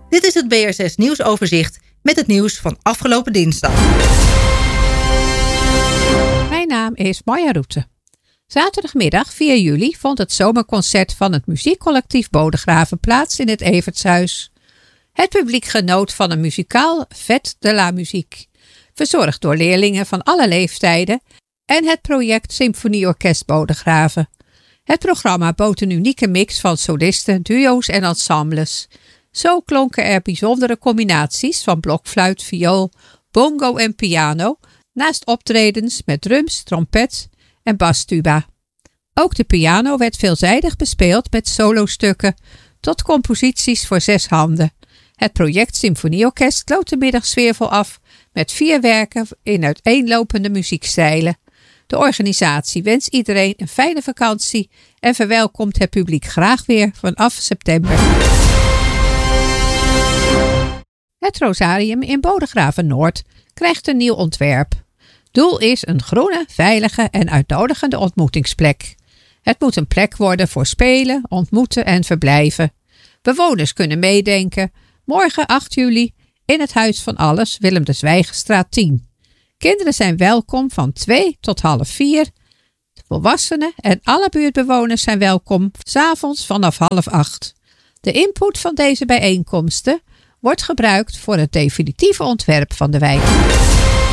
Dit is het BRC nieuwsoverzicht met het nieuws van afgelopen dinsdag. Mijn naam is Marja Roete. Zaterdagmiddag 4 juli vond het zomerconcert van het muziekcollectief Bodegraven plaats in het Evertshuis. Het publiek genoot van een muzikaal Fête de la Musique, verzorgd door leerlingen van alle leeftijden en het project Symfonieorkest Bodegraven. Het programma bood een unieke mix van solisten, duo's en ensembles. Zo klonken er bijzondere combinaties van blokfluit, viool, bongo en piano, naast optredens met drums, trompet en basstuba. Ook de piano werd veelzijdig bespeeld met solostukken tot composities voor 6 handen. Het project Symfonieorkest sloot de middag sfeervol af met 4 werken in uiteenlopende muziekstijlen. De organisatie wenst iedereen een fijne vakantie en verwelkomt het publiek graag weer vanaf september. Het Rosarium in Bodegraven Noord krijgt een nieuw ontwerp. Doel is een groene, veilige en uitnodigende ontmoetingsplek. Het moet een plek worden voor spelen, ontmoeten en verblijven. Bewoners kunnen meedenken. Morgen 8 juli in het Huis van Alles, Willem de Zwijgenstraat 10. Kinderen zijn welkom van 2 tot half 4. De volwassenen en alle buurtbewoners zijn welkom 's avonds vanaf half 8. De input van deze bijeenkomsten wordt gebruikt voor het definitieve ontwerp van de wijk.